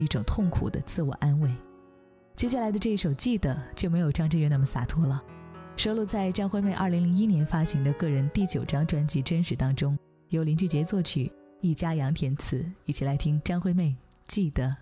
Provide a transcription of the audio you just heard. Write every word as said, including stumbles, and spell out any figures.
一种痛苦的自我安慰。接下来的这一首《记得》就没有张震岳那么洒脱了，收录在张惠妹二零零一年发行的个人第九张专辑《真实》当中，由林俊杰作曲，易家扬填词。一起来听张惠妹《记得》。